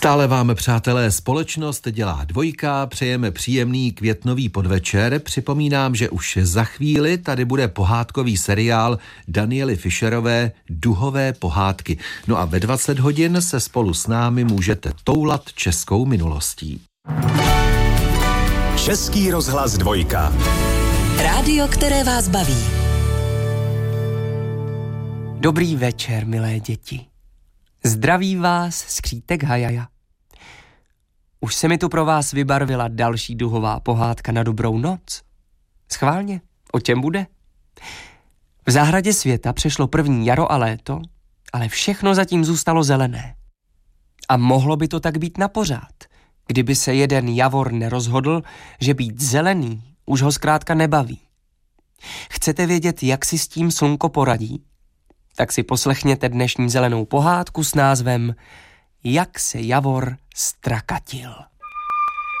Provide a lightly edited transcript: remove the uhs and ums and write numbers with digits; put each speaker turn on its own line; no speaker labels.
Stále vám, přátelé, společnost dělá dvojka, přejeme příjemný květnový podvečer. Připomínám, že už za chvíli tady bude pohádkový seriál Daniely Fischerové Duhové pohádky. No a ve 20 hodin se spolu s námi můžete toulat českou minulostí.
Český rozhlas dvojka.
Rádio, které vás baví.
Dobrý večer, milé děti. Zdraví vás skřítek Hajaja. Už se mi tu pro vás vybarvila další duhová pohádka na dobrou noc. Schválně, o čem bude? V zahradě světa přešlo první jaro a léto, ale všechno zatím zůstalo zelené. A mohlo by to tak být na pořád, kdyby se jeden javor nerozhodl, že být zelený už ho zkrátka nebaví. Chcete vědět, jak si s tím slunko poradí? Tak si poslechněte dnešní zelenou pohádku s názvem Jak se javor strakatil.